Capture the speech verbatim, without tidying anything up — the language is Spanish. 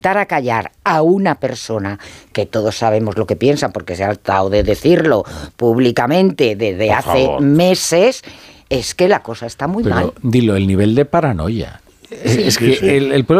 a callar a una persona que todos sabemos lo que piensa porque se ha tratado de decirlo públicamente desde Por hace favor. meses, es que la cosa está muy Pero mal. dilo, el nivel de paranoia. Sí, es sí, que sí. el, el pueblo